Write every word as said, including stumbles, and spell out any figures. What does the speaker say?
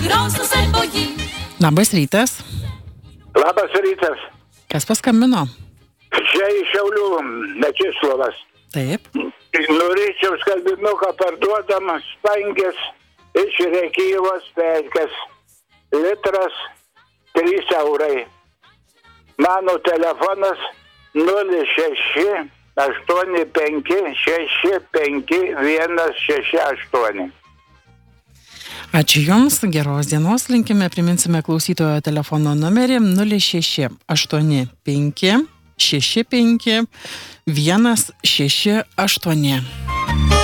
Labas rytas. Labas rytas. Kas paskambino? Čia iš Šiaulių Mečislovas. Taip. Norėčiau skalbinuką parduodamas pankės iš Rekyvos pelkės. Litras trys eurai. Mano telefonas nulis šeši aštuoni penki šeši penki vienas šeši aštuoni. Ačiū Jums, geros dienos linkime, priminsime klausytojo telefono numerį nulis šeši aštuoni penki šeši penki vienas šeši aštuoni.